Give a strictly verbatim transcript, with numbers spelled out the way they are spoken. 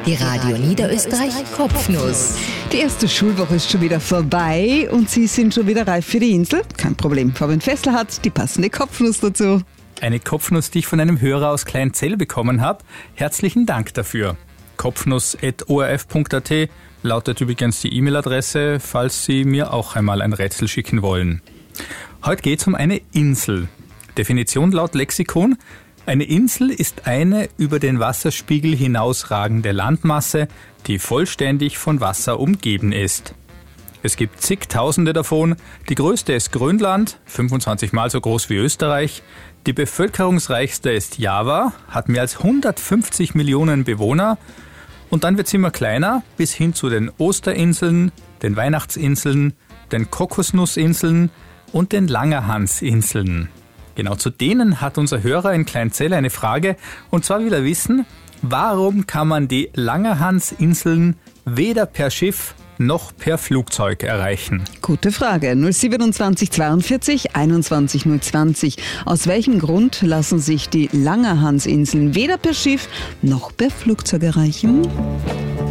Die Radio Niederösterreich Kopfnuss. Die erste Schulwoche ist schon wieder vorbei und Sie sind schon wieder reif für die Insel? Kein Problem, Fabian Fessler hat die passende Kopfnuss dazu. Eine Kopfnuss, die ich von einem Hörer aus Kleinzell bekommen habe. Herzlichen Dank dafür. kopfnuss at o r f punkt a t lautet übrigens die E-Mail-Adresse, falls Sie mir auch einmal ein Rätsel schicken wollen. Heute geht es um eine Insel. Definition laut Lexikon: Eine Insel ist eine über den Wasserspiegel hinausragende Landmasse, die vollständig von Wasser umgeben ist. Es gibt zigtausende davon. Die größte ist Grönland, fünfundzwanzig Mal so groß wie Österreich. Die bevölkerungsreichste ist Java, hat mehr als hundertfünfzig Millionen Bewohner. Und dann wird es immer kleiner, bis hin zu den Osterinseln, den Weihnachtsinseln, den Kokosnussinseln und den Langerhansinseln. Genau zu denen hat unser Hörer in Kleinzell eine Frage. Und zwar will er wissen, warum kann man die Langerhansinseln weder per Schiff noch per Flugzeug erreichen? Gute Frage. null siebenundzwanzig zweiundvierzig einundzwanzig null zwanzig. Aus welchem Grund lassen sich die Langerhansinseln weder per Schiff noch per Flugzeug erreichen?